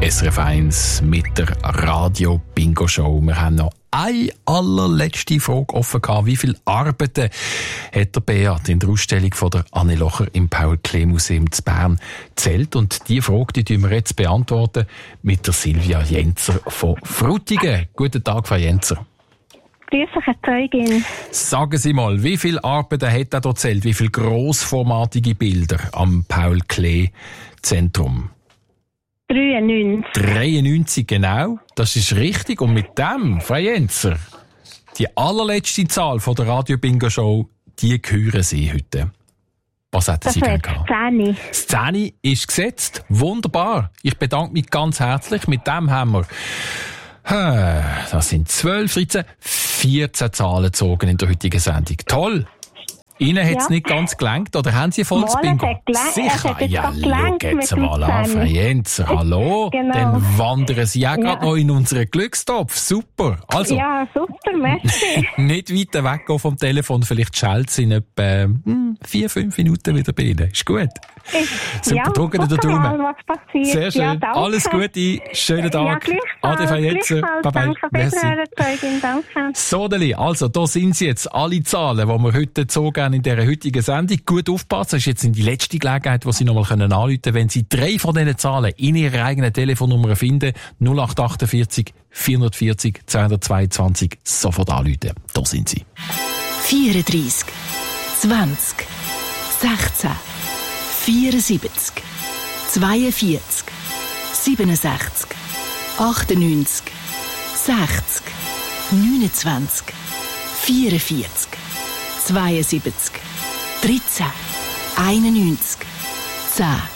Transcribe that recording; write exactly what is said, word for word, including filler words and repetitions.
S R F eins mit der Radio-Bingo-Show. Wir haben noch eine allerletzte Frage offen gehabt. Wie viele Arbeiten hat der Beat in der Ausstellung von der Anne Locher im Paul-Klee-Museum zu Bern gezählt? Und diese Frage, die beantworten wir jetzt beantworten mit der Silvia Jenzer von Frutigen. Guten Tag, Frau Jenzer. Grüß euch, Herr Zeugin. Sagen Sie mal, wie viele Arbeiten hat er dort gezählt? Wie viele grossformatige Bilder am Paul-Klee-Zentrum? dreiundneunzig. dreiundneunzig, genau. Das ist richtig. Und mit dem, Frau Jenzer, die allerletzte Zahl von der Radio-Bingo-Show, die hören Sie heute. Was hätten Sie gerne gehabt? zehn. Das zehn ist gesetzt. Wunderbar. Ich bedanke mich ganz herzlich. Mit dem haben wir, das sind zwölf, dreizehn, vierzehn Zahlen gezogen in der heutigen Sendung. Toll. Ihnen hat es ja nicht ganz gelangt, oder haben Sie volles Bingo? Sicher, ja, schau jetzt mal an, Frau Jenzer, hallo. Genau. Dann wandern Sie auch ja. gerade noch in unseren Glückstopf. Super. Also, ja, super, merci. Nicht weiter weggehen vom Telefon, vielleicht schaltet es in etwa hm, vier, fünf Minuten wieder bei Ihnen. Ist gut. Super, ja, drücken Sie den Daumen. Was passiert. Sehr schön. Ja, alles Gute, schönen Tag. Ja, Ade, Frau Jenzer. Bye bye. Merci. Danke. So, Deli, also, da sind sie jetzt alle Zahlen, die wir heute gezogen haben in dieser heutigen Sendung. Gut aufpassen, das ist jetzt die letzte Gelegenheit, wo Sie nochmal anrufen können, wenn Sie drei von diesen Zahlen in Ihrer eigenen Telefonnummer finden. null acht achtundvierzig, vierhundertvierzig, zweihundertzweiundzwanzig. Sofort anrufen. Da sind sie. vierunddreissig, zwanzig, sechzehn, vierundsiebzig, zweiundvierzig, siebenundsechzig, achtundneunzig, sechzig, neunundzwanzig, vierundvierzig, zweiundsiebzig, dreizehn, einundneunzig, zehn.